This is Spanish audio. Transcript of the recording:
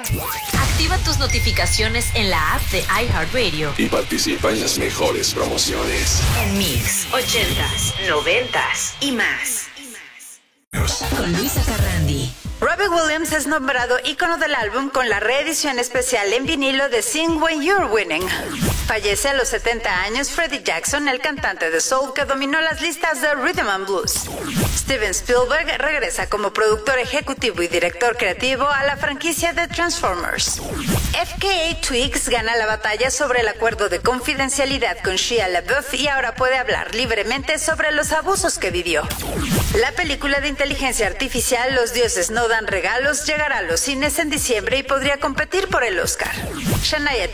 Activa tus notificaciones en la app de iHeartRadio y participa en las mejores promociones. en Mix 80s, 90s y más. Con Luisa Carrandi. Robbie Williams es nombrado ícono del álbum con la reedición especial en vinilo de Sing When You're Winning. Fallece a los 70 años Freddie Jackson, el cantante de soul que dominó las listas de Rhythm and Blues. Steven Spielberg regresa como productor ejecutivo y director creativo a la franquicia de Transformers. FKA Twigs gana la batalla sobre el acuerdo de confidencialidad con Shia LaBeouf y ahora puede hablar libremente sobre los abusos que vivió. La película de inteligencia artificial Los dioses no dan regalos llegará a los cines en diciembre y podría competir por el Oscar. Shania